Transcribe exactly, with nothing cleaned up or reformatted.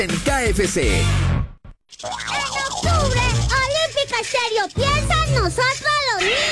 en K F C. En octubre, Olímpica Estéreo piensa en nosotros los niños.